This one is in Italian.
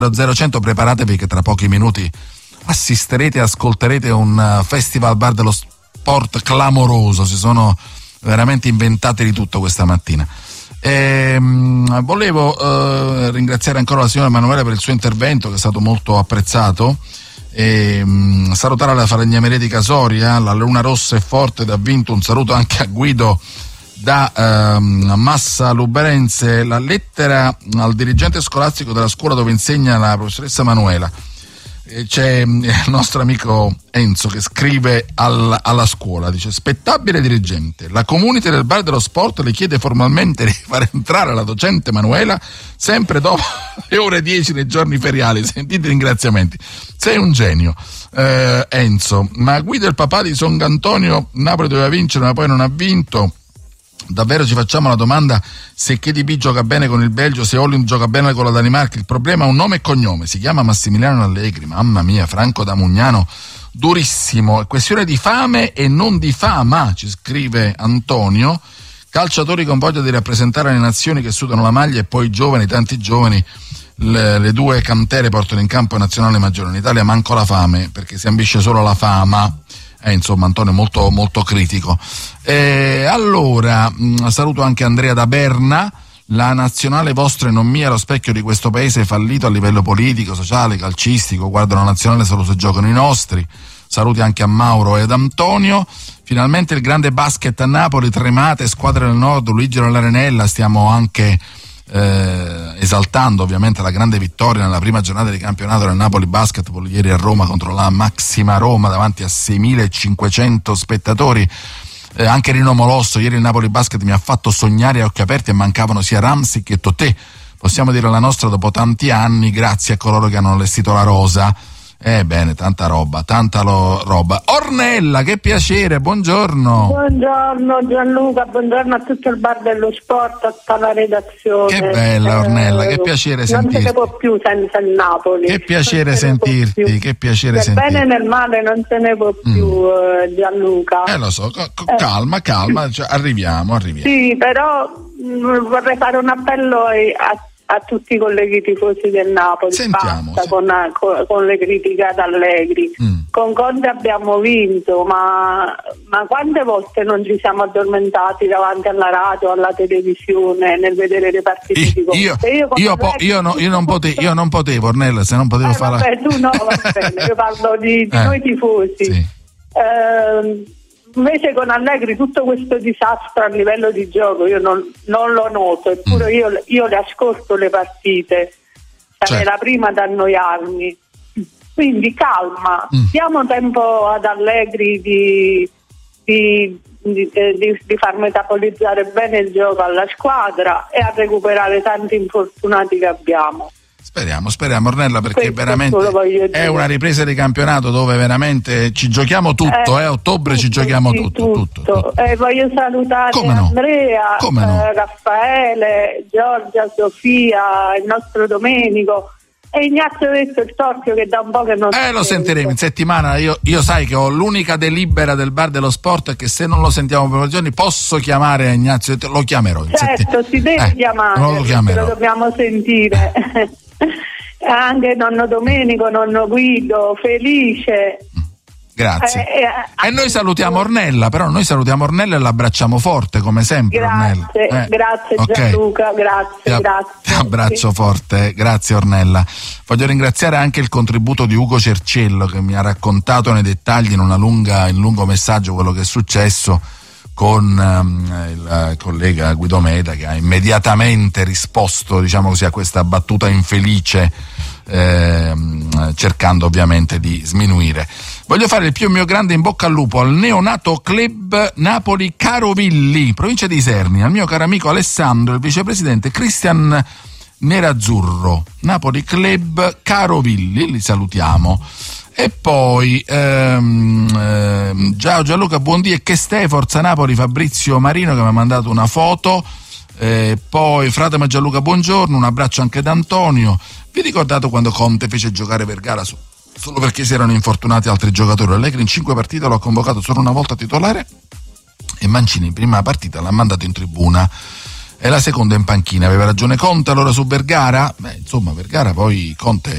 0100, preparatevi che tra pochi minuti assisterete e ascolterete un festival bar dello sport clamoroso. Si sono veramente inventati di tutto questa mattina. Volevo ringraziare ancora la signora Emanuela per il suo intervento, che è stato molto apprezzato, e salutare la falegnameria di Casoria. La Luna Rossa è forte ed ha vinto. Un saluto anche a Guido da Massa Luberense. La lettera al dirigente scolastico della scuola dove insegna la professoressa Emanuela. C'è il nostro amico Enzo che scrive alla scuola, dice: spettabile dirigente, la community del bar dello sport le chiede formalmente di far entrare la docente Emanuela sempre dopo le ore 10 nei giorni feriali. Sentite i ringraziamenti, sei un genio. Enzo, ma guida il papà di Song'Antonio, Napoli doveva vincere ma poi non ha vinto. Davvero ci facciamo la domanda se KDB gioca bene con il Belgio, se Holland gioca bene con la Danimarca. Il problema è un nome e cognome, si chiama Massimiliano Allegri. Mamma mia, Franco da Mugnano, durissimo. È questione di fame e non di fama, ci scrive Antonio. Calciatori con voglia di rappresentare le nazioni che sudano la maglia, e poi giovani, tanti giovani. Le due cantere portano in campo nazionale maggiore. In Italia manco la fame, perché si ambisce solo alla fama. Insomma, Antonio è molto, molto critico. Allora, saluto anche Andrea da Berna. La nazionale vostra e non mia è lo specchio di questo paese fallito a livello politico, sociale, calcistico. Guardo la nazionale solo se giocano i nostri. Saluti anche a Mauro ed Antonio. Finalmente il grande basket a Napoli, tremate, squadre del nord, Luigi nell'Arenella. Stiamo anche esaltando ovviamente la grande vittoria nella prima giornata di campionato del Napoli Basketball ieri a Roma contro la Maxima Roma davanti a 6.500 spettatori. Anche Rino Molosso, ieri il Napoli Basket mi ha fatto sognare a occhi aperti e mancavano sia Ramsey che Totè. Possiamo dire la nostra dopo tanti anni, grazie a coloro che hanno allestito la rosa. Bene, tanta roba. Ornella, che piacere, buongiorno. Buongiorno Gianluca, buongiorno a tutto il bar dello sport, a tutta la redazione. Che bella Ornella, che piacere sentirti. Non se ne può più senza il Napoli. Che piacere sentirti, che piacere sentirti. Nel bene e nel male non se ne può più, Gianluca. Lo so, calma, cioè, arriviamo. Sì, però vorrei fare un appello a tutti i colleghi tifosi del Napoli. Sentiamo. Basta con le critiche ad Allegri. Con Conte abbiamo vinto, ma quante volte non ci siamo addormentati davanti alla radio, alla televisione, nel vedere le partite di Conte? Io non potevo, Ornella, se non potevo fare. Vabbè, tu no, va bene, io parlo di noi tifosi. Sì. Invece con Allegri tutto questo disastro a livello di gioco io non lo noto, eppure io le ascolto le partite, sarei la prima ad annoiarmi. Quindi calma, diamo tempo ad Allegri di far metabolizzare bene il gioco alla squadra e a recuperare tanti infortunati che abbiamo. Speriamo Ornella, perché questo veramente è una ripresa di campionato dove veramente ci giochiamo tutto, a ottobre ci giochiamo tutto. Voglio salutare Andrea, Raffaele, Giorgia, Sofia, il nostro Domenico e Ignazio Vetto, il Torchio, che da un po' che non lo sentiremo in settimana. Io sai che ho l'unica delibera del bar dello sport, che se non lo sentiamo per giorni posso chiamare Ignazio, lo chiamerò. Certo, si deve chiamare, lo dobbiamo sentire. Anche nonno Domenico, nonno Guido, Felice. Grazie. E noi salutiamo Ornella, e l'abbracciamo forte come sempre. Grazie Gianluca, grazie. Ti abbraccio forte, grazie Ornella. Voglio ringraziare anche il contributo di Ugo Cerciello, che mi ha raccontato nei dettagli in un lungo messaggio quello che è successo con il collega Guido Meda, che ha immediatamente risposto, diciamo così, a questa battuta infelice, cercando ovviamente di sminuire. Voglio fare il mio grande in bocca al lupo al neonato club Napoli Carovilli, provincia di Isernia, al mio caro amico Alessandro, il vicepresidente Cristian Nerazzurro, Napoli Club Carovilli, li salutiamo. E poi Gianluca, buondì e che stai, Forza Napoli, Fabrizio Marino, che mi ha mandato una foto. Poi Fratema Gianluca, buongiorno, un abbraccio anche da Antonio. Vi ricordate quando Conte fece giocare Vergara solo perché si erano infortunati altri giocatori? Allegri in 5 partite lo ha convocato solo una volta titolare e Mancini in prima partita l'ha mandato in tribuna. e la seconda in panchina. Aveva ragione Conte allora su Vergara? Beh, insomma, Vergara poi Conte